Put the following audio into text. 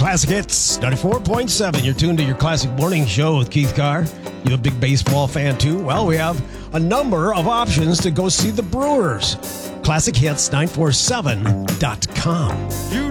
Classic Hits, 94.7. You're tuned to your Classic Morning Show with Keith Carr. You a big baseball fan, too? Well, we have a number of options to go see the Brewers. ClassicHits947.com.